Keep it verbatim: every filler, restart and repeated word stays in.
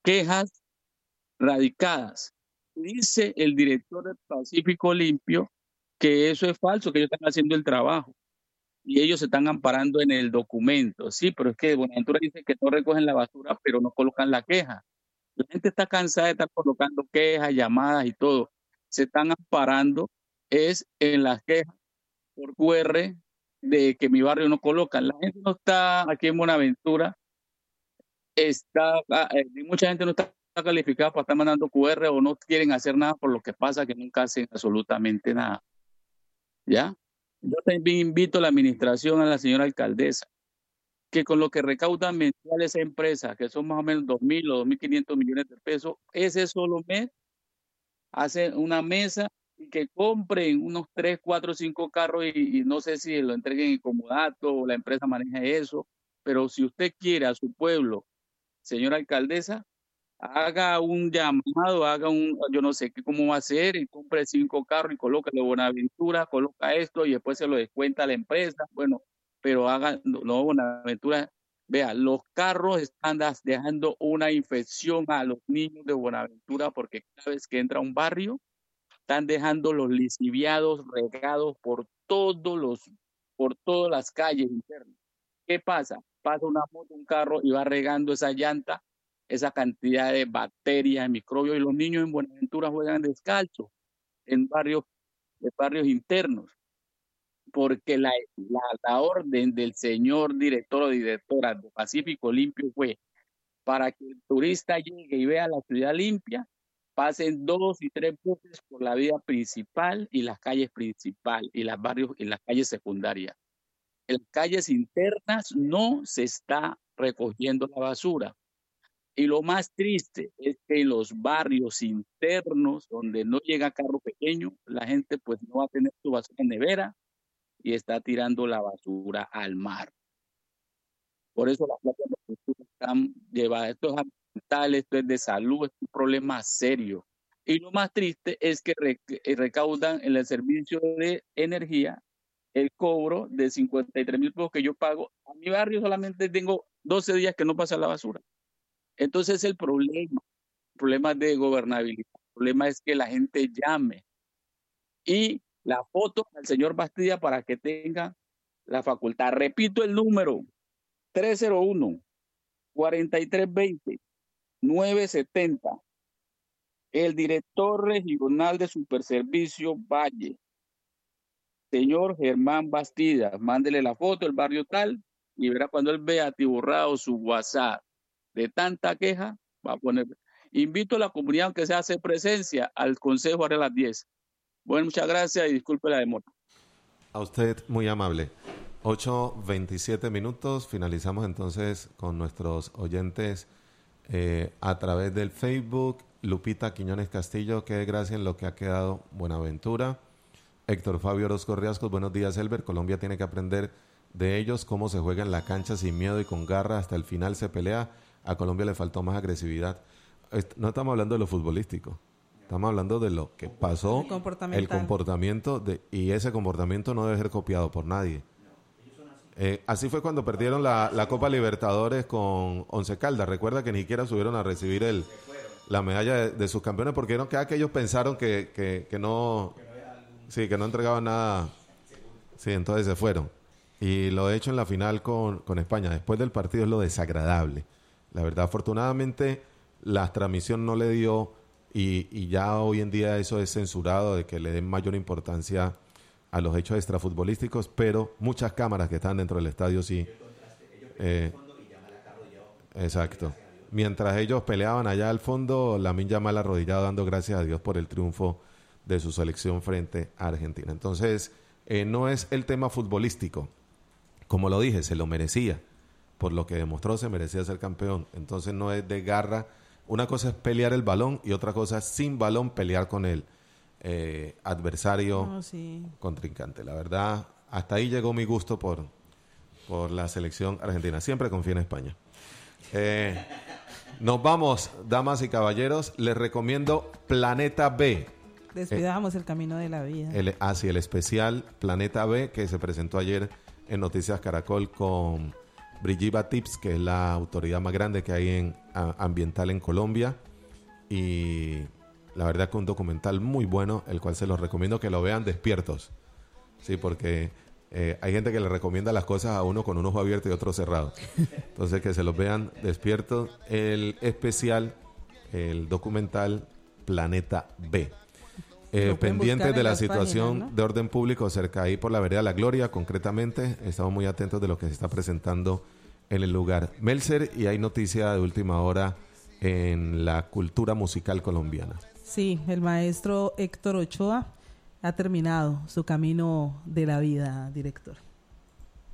quejas radicadas. Dice el director del Pacífico Limpio que eso es falso, que ellos están haciendo el trabajo y ellos se están amparando en el documento. Sí, pero es que Buenaventura dice que no recogen la basura, pero no colocan la queja. La gente está cansada de estar colocando quejas, llamadas y todo. Se están amparando es en las quejas por Q R de que mi barrio no colocan. La gente no está aquí en Buenaventura, está, eh, mucha gente no está calificada para estar mandando Q R o no quieren hacer nada por lo que pasa que nunca hacen absolutamente nada. ¿Ya? Yo también invito a la administración, a la señora alcaldesa, que con lo que recaudan mensual esa empresa, que son más o menos dos mil o dos mil quinientos millones de pesos, ese solo mes hace una mesa y que compren unos tres, cuatro, cinco carros y, y no sé si lo entreguen en comodato o la empresa maneja eso, pero si usted quiere a su pueblo, señora alcaldesa, haga un llamado, haga un, yo no sé qué cómo va a hacer, y compre cinco carros y colóquele Buenaventura, coloca esto y después se lo descuenta a la empresa, bueno, pero haga, no, no Buenaventura, vea, los carros están dejando una infección a los niños de Buenaventura porque cada vez que entra a un barrio, están dejando los lisiviados regados por todos los, por todas las calles internas. ¿Qué pasa? Pasa una moto, un carro y va regando esa llanta, esa cantidad de bacterias, microbios, y los niños en Buenaventura juegan descalzos en barrios, en barrios internos, porque la, la, la orden del señor director o directora de Pacífico Limpio fue para que el turista llegue y vea la ciudad limpia, pasen dos y tres veces por la vía principal y las calles principales y las barrios y las calles secundarias. En las calles internas no se está recogiendo la basura. Y lo más triste es que en los barrios internos, donde no llega carro pequeño, la gente pues no va a tener su basura en nevera y está tirando la basura al mar. Por eso las placas de basura están llevadas. Esto es ambiental, esto es de salud, es un problema serio. Y lo más triste es que recaudan en el servicio de energía el cobro de cincuenta y tres mil pesos que yo pago. A mi barrio solamente tengo doce días que no pasa la basura. Entonces es el problema, el problema de gobernabilidad. El problema es que la gente llame y la foto al señor Bastida para que tenga la facultad. Repito el número, tres cero uno, cuatro tres dos cero, nueve siete cero. El director regional de Superservicio Valle, señor Germán Bastida, mándele la foto del barrio tal y verá cuando él vea atiborrado su WhatsApp de tanta queja, va a poner. Invito a la comunidad, aunque sea a hacer presencia, al consejo ahora a las diez. Bueno, muchas gracias y disculpe la demora. A usted, muy amable. ocho veintisiete minutos, finalizamos entonces con nuestros oyentes eh, a través del Facebook. Lupita Quiñones Castillo, que gracias en lo que ha quedado Buenaventura. Héctor Fabio Orozco Riascos, buenos días, Elber. Colombia tiene que aprender de ellos cómo se juega en la cancha sin miedo y con garra, hasta el final se pelea. A Colombia le faltó más agresividad. No estamos hablando de lo futbolístico, estamos hablando de lo que pasó, el, el comportamiento, de, y ese comportamiento no debe ser copiado por nadie. Eh, así fue cuando perdieron la, la Copa Libertadores con Once Caldas. Recuerda que ni siquiera subieron a recibir el, la medalla de, de sus campeones porque no queda que ellos pensaron que, que, que no... Sí, que no entregaban nada. Sí, entonces se fueron. Y lo he hecho en la final con, con España. Después del partido es lo desagradable. La verdad, afortunadamente, la transmisión no le dio y, y ya hoy en día eso es censurado, de que le den mayor importancia a los hechos extrafutbolísticos, pero muchas cámaras que están dentro del estadio sí. Eh, exacto. Mientras ellos peleaban allá al fondo, Lamine Yamal arrodillado dando gracias a Dios por el triunfo de su selección frente a Argentina. Entonces, eh, no es el tema futbolístico. Como lo dije, se lo merecía. Por lo que demostró, se merecía ser campeón. Entonces, no es de garra. Una cosa es pelear el balón y otra cosa es sin balón pelear con el eh, adversario oh, sí. contrincante. La verdad, hasta ahí llegó mi gusto por, por la selección argentina. Siempre confío en España. Eh, nos vamos, damas y caballeros. Les recomiendo Planeta B. Despidamos eh, el camino de la vida. El, ah, sí, el especial Planeta B que se presentó ayer en Noticias Caracol con Brigiva Tips, que es la autoridad más grande que hay en a, ambiental en Colombia, y la verdad que un documental muy bueno, el cual se los recomiendo que lo vean despiertos, sí, porque eh, hay gente que le recomienda las cosas a uno con un ojo abierto y otro cerrado, entonces que se los vean despiertos. El especial, el documental Planeta B. Eh, pendientes de la situación páginas, ¿no? de orden público cerca ahí por la vereda La Gloria, concretamente. Estamos muy atentos de lo que se está presentando en el lugar. Melser, y hay noticia de última hora en la cultura musical colombiana. Sí, el maestro Héctor Ochoa ha terminado su camino de la vida, director.